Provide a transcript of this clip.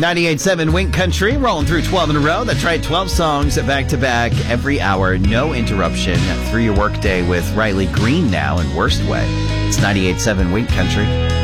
98.7 Wink Country, rolling through 12 in a row. That's right, 12 songs back to back every hour, no interruption through your workday with Riley Green now in Worst Way. It's 98.7 Wink Country.